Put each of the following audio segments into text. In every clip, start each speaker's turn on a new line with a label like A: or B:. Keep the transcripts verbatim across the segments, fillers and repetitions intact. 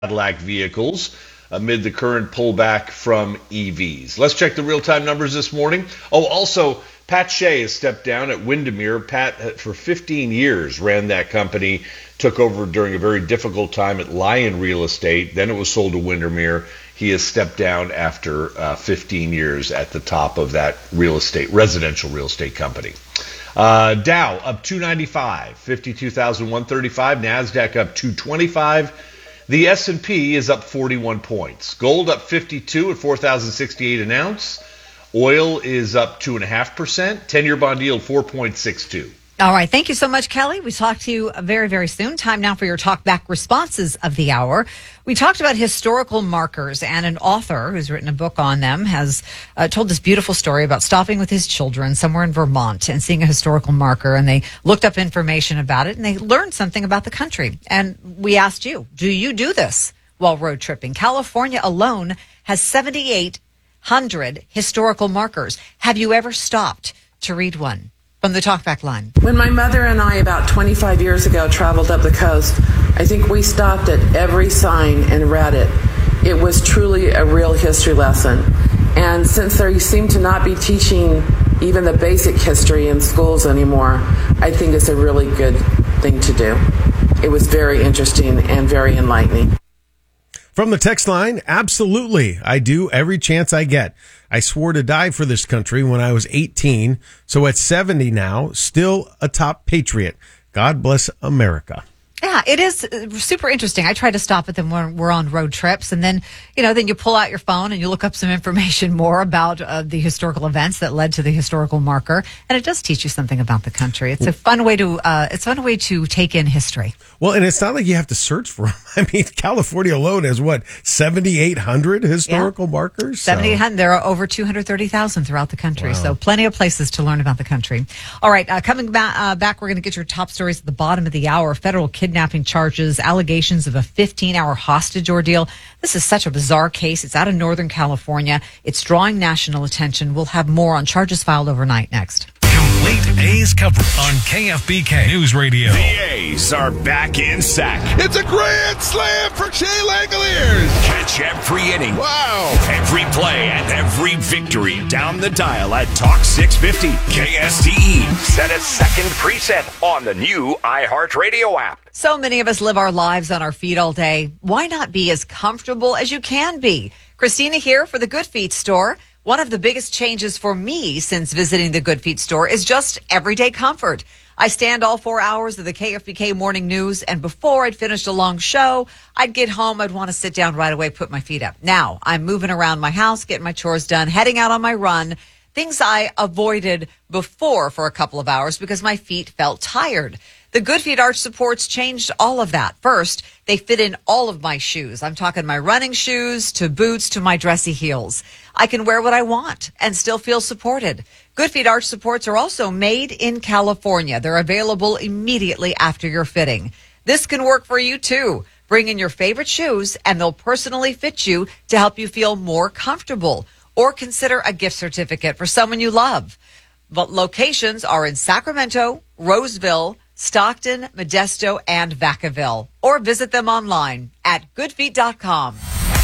A: Cadillac vehicles amid the current pullback from E Vs. Let's check the real-time numbers this morning. Oh, also, Pat Shea has stepped down at Windermere. Pat, for fifteen years, ran that company, took over during a very difficult time at Lion Real Estate. Then it was sold to Windermere. He has stepped down after uh, fifteen years at the top of that real estate, residential real estate company. Uh, Dow up two ninety-five, fifty-two thousand one hundred thirty-five. NASDAQ up two twenty-five. The S and P is up forty-one points. Gold up fifty-two at four thousand sixty-eight an ounce. Oil is up two point five percent. ten-year bond yield four point six two.
B: All right. Thank you so much, Kelly. We talk to you very, very soon. Time now for your talk back responses of the hour. We talked about historical markers, and an author who's written a book on them has uh, told this beautiful story about stopping with his children somewhere in Vermont and seeing a historical marker, and they looked up information about it and they learned something about the country. And we asked you, do you do this while road tripping? California alone has seventy-eight hundred historical markers. Have you ever stopped to read one? From the talkback line.
C: When my mother and I about twenty-five years ago traveled up the coast, I think we stopped at every sign and read it. It was truly a real history lesson. And since they seem to not be teaching even the basic history in schools anymore, I think it's a really good thing to do. It was very interesting and very enlightening.
D: From the text line, absolutely. I do every chance I get. I swore to die for this country when I was eighteen, so at seventy now, still a top patriot. God bless America.
B: Yeah, it is super interesting. I try to stop at them when we're on road trips, and then, you know, then you pull out your phone and you look up some information more about uh, the historical events that led to the historical marker, and it does teach you something about the country. It's a fun way to uh, it's a fun way to take in history.
D: Well, and it's not like you have to search for them. I mean, California alone has what, seventy-eight hundred historical yeah. markers?
B: So. seventy-eight hundred. There are over two hundred thirty thousand throughout the country, wow. So plenty of places to learn about the country. All right, uh, coming back, uh, back, we're going to get your top stories at the bottom of the hour. Federal kidnapping charges, allegations of a fifteen-hour hostage ordeal. This is such a bizarre case. It's out of Northern California. It's drawing national attention. We'll have more on charges filed overnight next.
E: Complete A's coverage on K F B K News Radio.
F: The A's are back in sack.
G: It's a grand slam for Shea Langoliers.
F: Catch every inning.
G: Wow.
F: Every play and every victory down the dial at Talk six fifty. K S T E. Set a second preset on the new iHeartRadio app.
B: So many of us live our lives on our feet all day. Why not be as comfortable as you can be? Christina here for the Good Feet store. One of the biggest changes for me since visiting the Good Feet store is just everyday comfort. I stand all four hours of the K F B K morning news, and before I'd finished a long show, I'd get home, I'd want to sit down right away, put my feet up. Now, I'm moving around my house, getting my chores done, heading out on my run, things I avoided before for a couple of hours because my feet felt tired. The Good Feet arch supports changed all of that. First, they fit in all of my shoes. I'm talking my running shoes to boots to my dressy heels. I can wear what I want and still feel supported. Good Feet arch supports are also made in California. They're available immediately after your fitting. This can work for you too. Bring in your favorite shoes and they'll personally fit you to help you feel more comfortable. Or consider a gift certificate for someone you love. But locations are in Sacramento, Roseville, Stockton, Modesto, and Vacaville. Or visit them online at good feet dot com.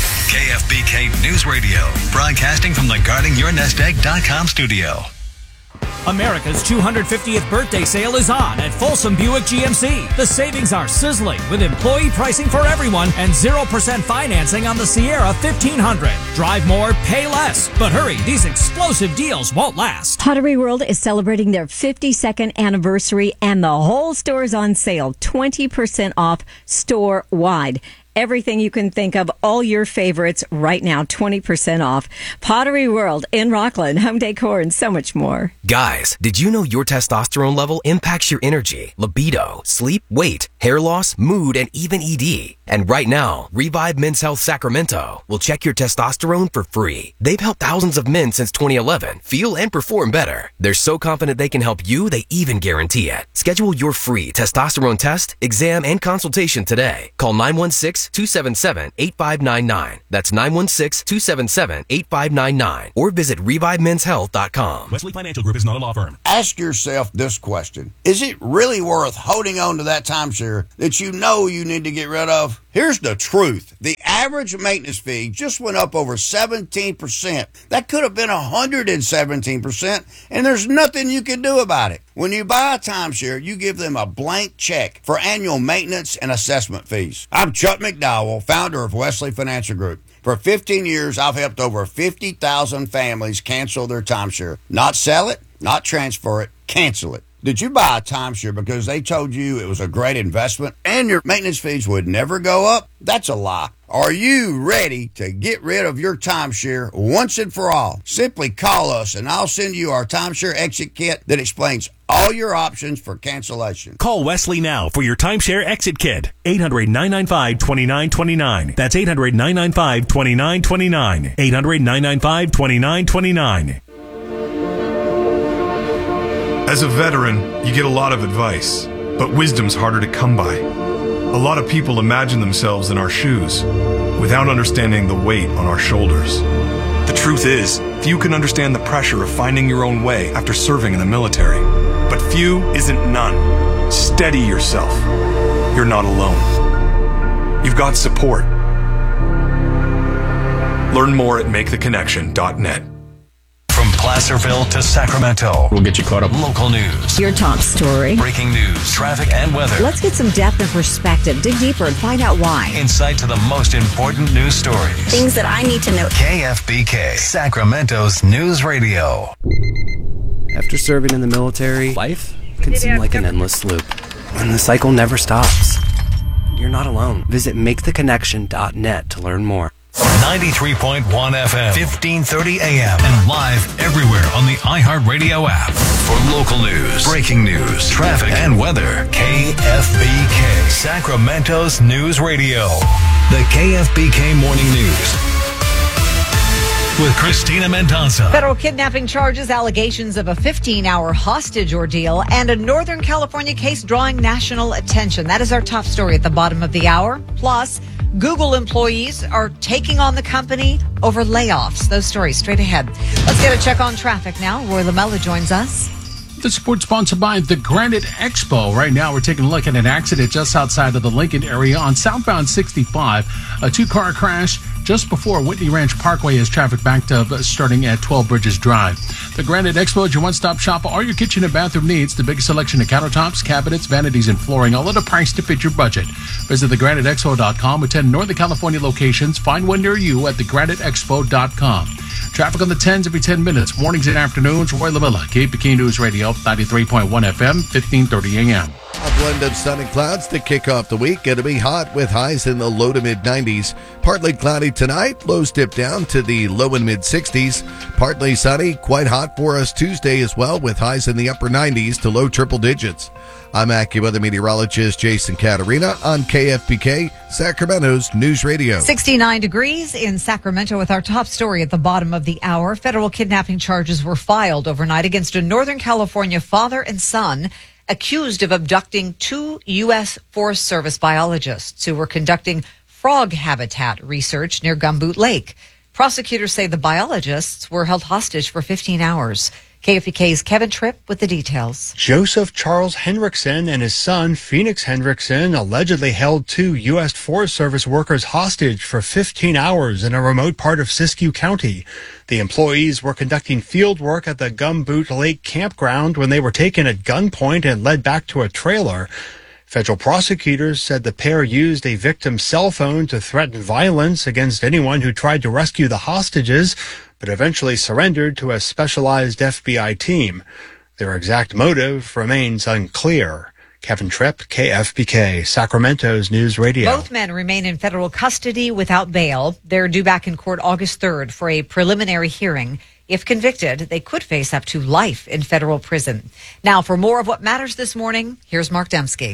E: K F B K News Radio, broadcasting from the guarding your nest egg dot com studio.
H: America's two hundred fiftieth birthday sale is on at Folsom Buick G M C. The savings are sizzling with employee pricing for everyone and zero percent financing on the Sierra fifteen hundred. Drive more, pay less. But hurry, these explosive deals won't last.
I: Pottery World is celebrating their fifty-second anniversary and the whole store is on sale. twenty percent off store-wide. Everything you can think of, all your favorites right now, twenty percent off. Pottery World in Rockland, home decor, and so much more.
J: Guys, did you know your testosterone level impacts your energy, libido, sleep, weight, hair loss, mood, and even E D? And right now, Revive Men's Health Sacramento will check your testosterone for free. They've helped thousands of men since twenty eleven feel and perform better. They're so confident they can help you, they even guarantee it. Schedule your free testosterone test, exam, and consultation today. Call nine one six, two seven seven, eight five nine nine. That's nine one six, two seven seven, eight five nine nine. Or visit revive men's health dot com.
K: Wesley Financial Group is not a law firm.
L: Ask yourself this question. Is it really worth holding on to that timeshare that you know you need to get rid of? Here's the truth. The average maintenance fee just went up over seventeen percent. That could have been one hundred seventeen percent, and there's nothing you can do about it. When you buy a timeshare, you give them a blank check for annual maintenance and assessment fees. I'm Chuck McDowell, founder of Wesley Financial Group. For fifteen years, I've helped over fifty thousand families cancel their timeshare. Not sell it, not transfer it, cancel it. Did you buy a timeshare because they told you it was a great investment and your maintenance fees would never go up? That's a lie. Are you ready to get rid of your timeshare once and for all? Simply call us and I'll send you our timeshare exit kit that explains all your options for cancellation.
K: Call Wesley now for your timeshare exit kit. eight hundred, nine nine five, two nine two nine. That's eight hundred, nine nine five, two nine two nine. eight hundred, nine nine five, two nine two nine.
M: As a veteran, you get a lot of advice, but wisdom's harder to come by. A lot of people imagine themselves in our shoes without understanding the weight on our shoulders. The truth is, few can understand the pressure of finding your own way after serving in the military. But few isn't none. Steady yourself. You're not alone. You've got support. Learn more at make the connection dot net.
E: From Placerville to Sacramento.
N: We'll get you caught up.
E: Local news.
I: Your top story.
E: Breaking news, traffic, and weather.
B: Let's get some depth and perspective. Dig deeper and find out why.
E: Insight to the most important news stories.
O: Things that I need to know.
E: K F B K, Sacramento's news radio.
P: After serving in the military, life can seem like an endless loop. And the cycle never stops. You're not alone. Visit make the connection dot net to learn more.
E: ninety-three point one F M, fifteen thirty A M, and live everywhere on the iHeartRadio app. For local news, breaking news, traffic, and weather, K F B K, Sacramento's news radio. The K F B K Morning News with Christina Mendonça.
B: Federal kidnapping charges, allegations of a fifteen-hour hostage ordeal, and a Northern California case drawing national attention. That is our top story at the bottom of the hour. Plus, Google employees are taking on the company over layoffs. Those stories straight ahead. Let's get a check on traffic now. Roy Lamella joins us.
N: The support sponsored by the Granite Expo. Right now, we're taking a look at an accident just outside of the Lincoln area on southbound sixty-five. A two-car crash just before Whitney Ranch Parkway as traffic backed up starting at twelve Bridges Drive. The Granite Expo is your one-stop shop for all your kitchen and bathroom needs. The biggest selection of countertops, cabinets, vanities, and flooring, all at a price to fit your budget. Visit the granite expo dot com with ten Northern California locations. Find one near you at the granite expo dot com. Traffic on the tens every ten minutes. Mornings and afternoons. Roy Lamella, K F B K News Radio, ninety-three point one F M, fifteen thirty A M.
Q: A blend of sun and clouds to kick off the week. It'll be hot with highs in the low to mid nineties. Partly cloudy tonight. Lows dip down to the low and mid sixties. Partly sunny. Quite hot for us Tuesday as well with highs in the upper nineties to low triple digits. I'm AccuWeather meteorologist Jason Caterina on K F B K, Sacramento's News Radio.
B: sixty-nine degrees in Sacramento with our top story at the bottom of the hour. Federal kidnapping charges were filed overnight against a Northern California father and son accused of abducting two U S Forest Service biologists who were conducting frog habitat research near Gumboot Lake. Prosecutors say the biologists were held hostage for fifteen hours. K F B K's Kevin Tripp with the details.
R: Joseph Charles Hendrickson and his son, Phoenix Hendrickson, allegedly held two U S Forest Service workers hostage for fifteen hours in a remote part of Siskiyou County. The employees were conducting field work at the Gumboot Lake campground when they were taken at gunpoint and led back to a trailer. Federal prosecutors said the pair used a victim's cell phone to threaten violence against anyone who tried to rescue the hostages, but eventually surrendered to a specialized F B I team. Their exact motive remains unclear. Kevin Tripp, K F B K, Sacramento's News Radio.
B: Both men remain in federal custody without bail. They're due back in court August third for a preliminary hearing. If convicted, they could face up to life in federal prison. Now, for more of what matters this morning, here's Mark Dembski.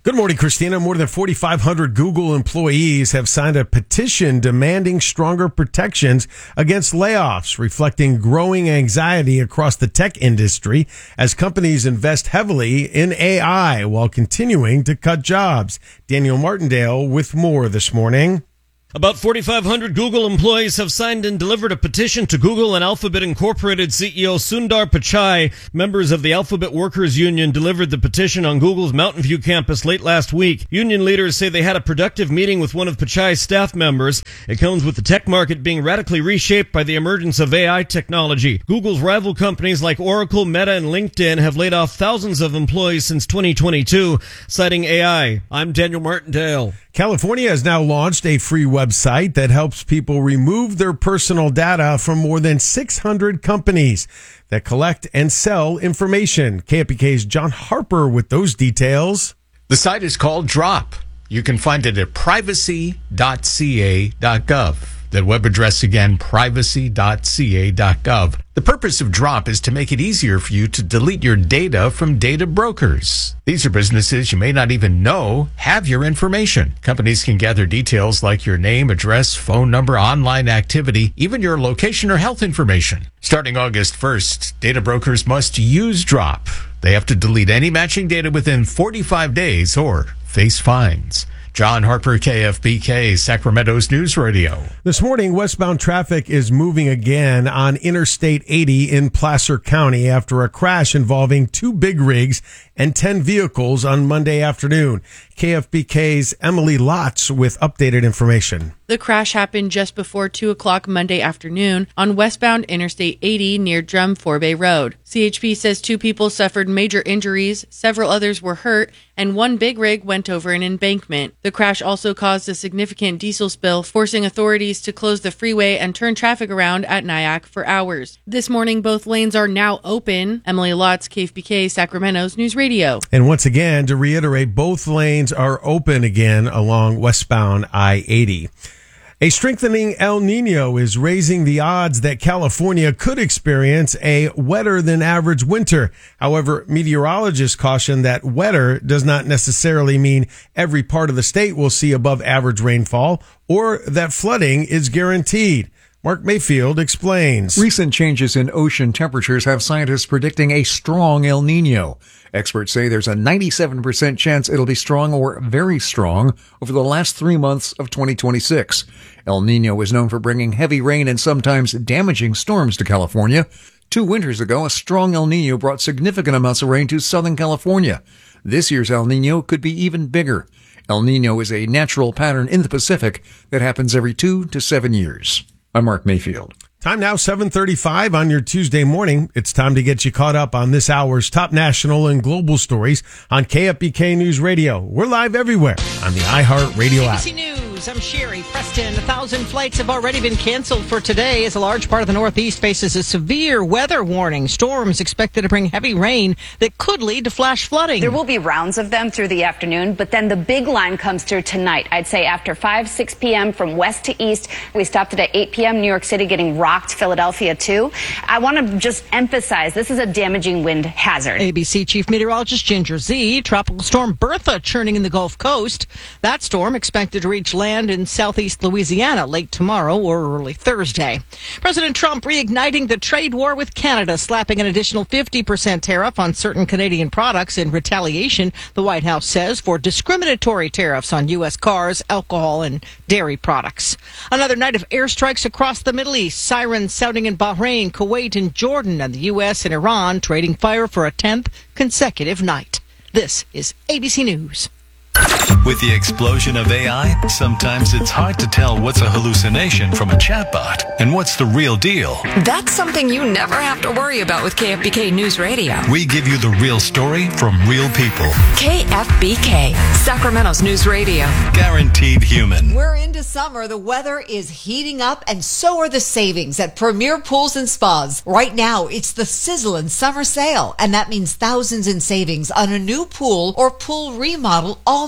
D: Good morning, Christina. More than forty-five hundred Google employees have signed a petition demanding stronger protections against layoffs, reflecting growing anxiety across the tech industry as companies invest heavily in A I while continuing to cut jobs. Daniel Martindale with more this morning.
O: About forty-five hundred Google employees have signed and delivered a petition to Google and Alphabet Incorporated C E O Sundar Pichai. Members of the Alphabet Workers Union delivered the petition on Google's Mountain View campus late last week. Union leaders say they had a productive meeting with one of Pichai's staff members. It comes with the tech market being radically reshaped by the emergence of A I technology. Google's rival companies like Oracle, Meta, and LinkedIn have laid off thousands of employees since twenty twenty-two, citing A I. I'm Daniel Martindale.
D: California has now launched a free website that helps people remove their personal data from more than six hundred companies that collect and sell information. K F B K's John Harper with those details.
S: The site is called Drop. You can find it at privacy dot c a dot gov. That web address again, privacy dot c a dot gov. The purpose of Drop is to make it easier for you to delete your data from data brokers. These are businesses you may not even know have your information. Companies can gather details like your name, address, phone number, online activity, even your location or health information. Starting August first, data brokers must use Drop. They have to delete any matching data within forty-five days or face fines. John Harper, K F B K, Sacramento's News Radio.
D: This morning, westbound traffic is moving again on Interstate eighty in Placer County after a crash involving two big rigs and ten vehicles on Monday afternoon. K F B K's Emily Lotz with updated information.
T: The crash happened just before two o'clock Monday afternoon on westbound Interstate eighty near Drum Forebay Road. C H P says two people suffered major injuries, several others were hurt, and one big rig went over an embankment. The crash also caused a significant diesel spill, forcing authorities to close the freeway and turn traffic around at Nyack for hours. This morning, both lanes are now open. Emily Lotz, K F B K, Sacramento's News Radio.
D: And once again, to reiterate, both lanes are open again along westbound I eighty. A strengthening El Nino is raising the odds that California could experience a wetter than average winter. However, meteorologists caution that wetter does not necessarily mean every part of the state will see above average rainfall or that flooding is guaranteed. Mark Mayfield explains.
U: Recent changes in ocean temperatures have scientists predicting a strong El Nino. Experts say there's a ninety-seven percent chance it'll be strong or very strong over the last three months of twenty twenty-six. El Nino is known for bringing heavy rain and sometimes damaging storms to California. Two winters ago, a strong El Nino brought significant amounts of rain to Southern California. This year's El Nino could be even bigger. El Nino is a natural pattern in the Pacific that happens every two to seven years. I'm Mark Mayfield.
D: Time now, seven thirty-five on your Tuesday morning. It's time to get you caught up on this hour's top national and global stories on K F B K News Radio. We're live everywhere on the iHeart Radio app.
V: A B C News, I'm Sherry Preston. A thousand flights have already been canceled for today as a large part of the Northeast faces a severe weather warning. Storms expected to bring heavy rain that could lead to flash flooding.
W: There will be rounds of them through the afternoon, but then the big line comes through tonight. I'd say after five, six p.m. from west to east. We stopped it at eight p.m. New York City getting rocked. Philadelphia too. I want to just emphasize this is a damaging wind hazard.
V: A B C Chief Meteorologist Ginger Z. Tropical storm Bertha churning in the Gulf Coast. That storm expected to reach land in southeast Louisiana late tomorrow or early Thursday. President Trump reigniting the trade war with Canada, slapping an additional fifty percent tariff on certain Canadian products in retaliation, the White House says, for discriminatory tariffs on U S cars, alcohol, and dairy products. Another night of airstrikes across the Middle East. Sirens sounding in Bahrain, Kuwait, and Jordan, and the U S and Iran trading fire for a tenth consecutive night. This is A B C News.
E: With the explosion of A I, sometimes it's hard to tell what's a hallucination from a chatbot and what's the real deal.
X: That's something you never have to worry about with K F B K News Radio.
E: We give you the real story from real people.
X: K F B K, Sacramento's News Radio.
E: Guaranteed human.
B: We're into summer. The weather is heating up, and so are the savings at Premier Pools and Spas. Right now, it's the sizzling summer sale, and that means thousands in savings on a new pool or pool remodel all month long.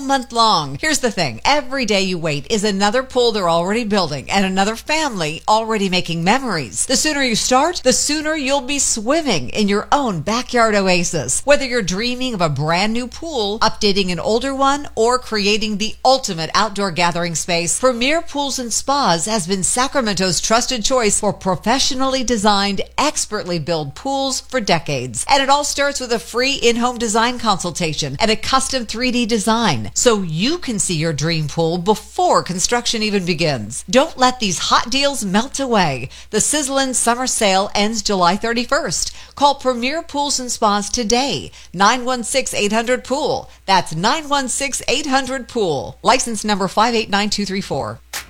B: wrong. Here's the thing. Every day you wait is another pool they're already building and another family already making memories. The sooner you start, the sooner you'll be swimming in your own backyard oasis. Whether you're dreaming of a brand new pool, updating an older one, or creating the ultimate outdoor gathering space, Premier Pools and Spas has been Sacramento's trusted choice for professionally designed, expertly built pools for decades. And it all starts with a free in-home design consultation and a custom three D design, so you can see your dream pool before construction even begins. Don't let these hot deals melt away. The sizzling summer sale ends July thirty-first. Call Premier Pools and Spas today. nine one six, eight hundred, pool. That's nine one six, eight hundred, pool. License number five eight nine two three four.